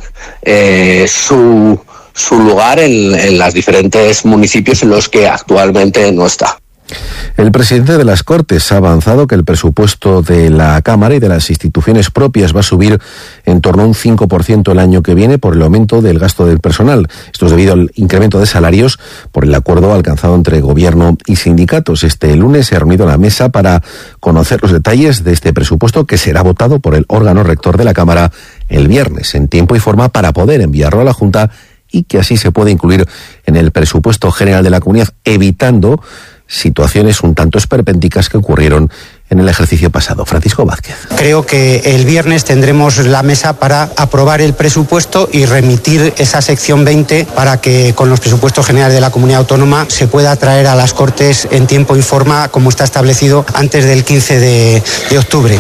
eh, su... su lugar en, en los diferentes municipios en los que actualmente no está. El presidente de las Cortes ha avanzado que el presupuesto de la Cámara y de las instituciones propias va a subir en torno a un cinco por ciento el año que viene por el aumento del gasto del personal. Esto es debido al incremento de salarios por el acuerdo alcanzado entre Gobierno y sindicatos. Este lunes se ha reunido la mesa para conocer los detalles de este presupuesto que será votado por el órgano rector de la Cámara el viernes, en tiempo y forma para poder enviarlo a la Junta y que así se puede incluir en el presupuesto general de la comunidad, evitando situaciones un tanto esperpénticas que ocurrieron en el ejercicio pasado. Francisco Vázquez. Creo que el viernes tendremos la mesa para aprobar el presupuesto y remitir esa sección veinte para que con los presupuestos generales de la comunidad autónoma se pueda traer a las Cortes en tiempo y forma, como está establecido, antes del quince de octubre.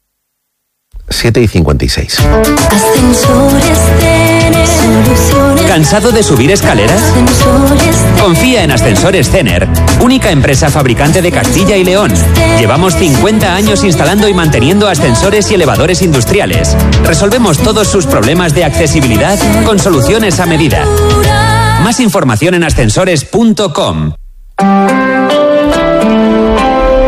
siete y cincuenta y seis. ¿Cansado de subir escaleras? Confía en Ascensores Cener, única empresa fabricante de Castilla y León. Llevamos cincuenta años instalando y manteniendo ascensores y elevadores industriales. Resolvemos todos sus problemas de accesibilidad con soluciones a medida. Más información en ascensores punto com.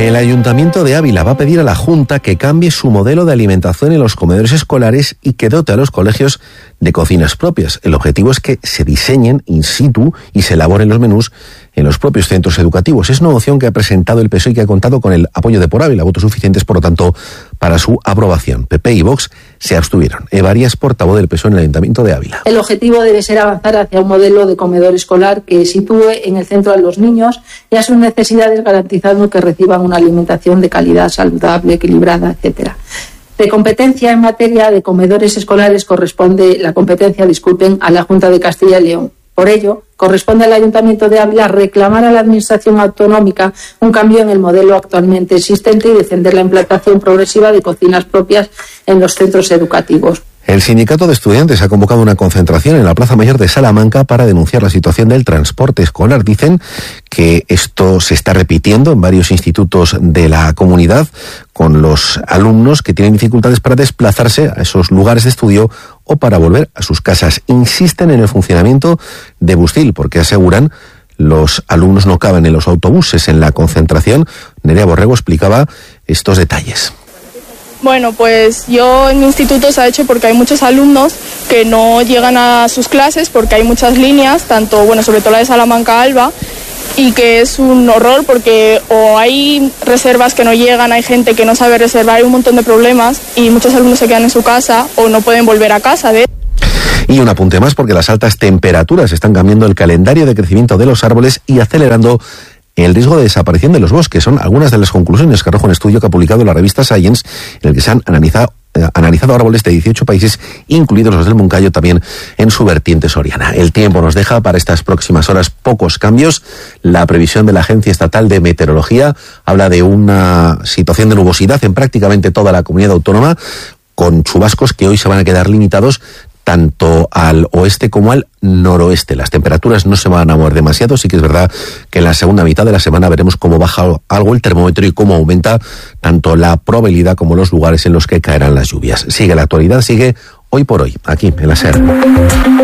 El Ayuntamiento de Ávila va a pedir a la Junta que cambie su modelo de alimentación en los comedores escolares y que dote a los colegios de cocinas propias. El objetivo es que se diseñen in situ y se elaboren los menús en los propios centros educativos. Es una opción que ha presentado el P S O E y que ha contado con el apoyo de Por Ávila, votos suficientes, por lo tanto, para su aprobación. P P y Vox se abstuvieron. Eva Arias, portavoz del P S O E en el Ayuntamiento de Ávila. El objetivo debe ser avanzar hacia un modelo de comedor escolar que sitúe en el centro a los niños y a sus necesidades, garantizando que reciban una alimentación de calidad, saludable, equilibrada, etcétera. De competencia en materia de comedores escolares corresponde la competencia, disculpen, a la Junta de Castilla y León. Por ello, corresponde al Ayuntamiento de Ávila reclamar a la Administración autonómica un cambio en el modelo actualmente existente y defender la implantación progresiva de cocinas propias en los centros educativos. El sindicato de estudiantes ha convocado una concentración en la Plaza Mayor de Salamanca para denunciar la situación del transporte escolar. Dicen que esto se está repitiendo en varios institutos de la comunidad, con los alumnos que tienen dificultades para desplazarse a esos lugares de estudio o para volver a sus casas. Insisten en el funcionamiento de Bustil porque aseguran los alumnos no caben en los autobuses. En la concentración, Nerea Borrego explicaba estos detalles. Bueno, pues yo en mi instituto se ha hecho porque hay muchos alumnos que no llegan a sus clases porque hay muchas líneas, tanto, bueno, sobre todo la de Salamanca-Alba, y que es un horror porque o hay reservas que no llegan, hay gente que no sabe reservar, hay un montón de problemas y muchos alumnos se quedan en su casa o no pueden volver a casa. De... Y un apunte más, porque las altas temperaturas están cambiando el calendario de crecimiento de los árboles y acelerando el riesgo de desaparición de los bosques. Son algunas de las conclusiones que arroja un estudio que ha publicado la revista Science, en el que se han analizado, eh, analizado árboles de dieciocho países, incluidos los del Moncayo, también en su vertiente soriana. El tiempo nos deja para estas próximas horas pocos cambios. La previsión de la Agencia Estatal de Meteorología habla de una situación de nubosidad en prácticamente toda la comunidad autónoma, con chubascos que hoy se van a quedar limitados tanto al oeste como al noroeste. Las temperaturas no se van a mover demasiado. Sí que es verdad que en la segunda mitad de la semana veremos cómo baja algo el termómetro y cómo aumenta tanto la probabilidad como los lugares en los que caerán las lluvias. Sigue la actualidad, sigue Hoy por Hoy, aquí en la SER.